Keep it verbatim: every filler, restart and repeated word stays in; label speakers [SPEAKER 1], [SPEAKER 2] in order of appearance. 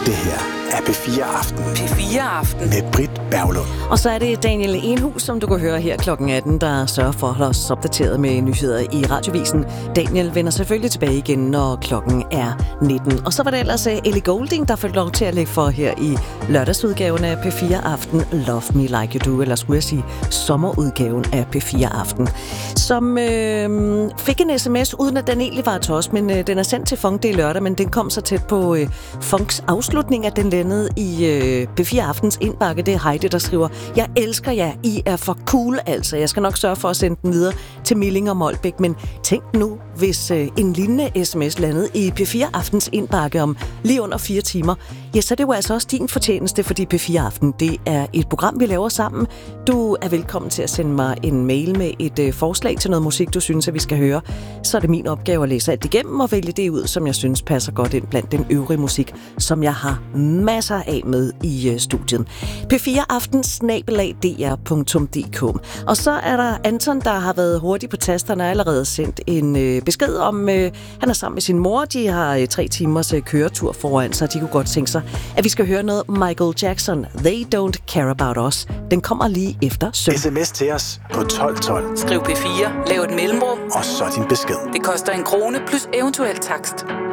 [SPEAKER 1] Det her er P fire Aften.
[SPEAKER 2] P fire Aften.
[SPEAKER 1] Med Britt Berglund.
[SPEAKER 3] Og så er det Daniel Enhus, som du kan høre her klokken atten, der sørger for at holde os opdateret med nyheder i Radiovisen. Daniel vender selvfølgelig tilbage igen, når klokken er nitten. Og så var det ellers Ellie Goulding, der fik lov til at lægge for her i lørdagsudgaven af P fire Aften. Love Me Like You Do, eller skulle jeg sige sommerudgaven af P fire Aften. Som øh, fik en sms, uden at den egentlig var til os, men øh, den er sendt til Funk, det er lørdag, men den kom så tæt på øh, Funks afslutning, at den landede i øh, P fire Aftens indbakke. Det er Heidi, der skriver: Jeg elsker jer, I er for cool, altså. Jeg skal nok sørge for at sende den videre til Milling og Molbæk, men tænk nu, hvis øh, en lignende sms landede i P fire Aftens indbakke om lige under fire timer. Ja, så det var altså også din fortjeneste, fordi P fire Aften, det er et program, vi laver sammen. Du er velkommen til at sende mig en mail med et øh, forslag til noget musik, du synes, at vi skal høre. Så er det min opgave at læse alt igennem og vælge det ud, som jeg synes passer godt ind blandt den øvrige musik, som jeg har masser af med i øh, studiet. P fire Aften snabel-a d r punktum d k. Og så er der Anton, der har været hurtig på tasterne og allerede sendt en øh, besked om, øh, han er sammen med sin mor. De har øh, tre timers øh, køretur foran, så de kunne godt tænke sig, at vi skal høre noget Michael Jackson. They Don't Care About Us. Den kommer lige efter søn.
[SPEAKER 1] Sms til os på tolv tolv.
[SPEAKER 2] Skriv P fire, lav et mellemrum,
[SPEAKER 1] Og så din besked.
[SPEAKER 2] det koster en krone plus eventuel takst.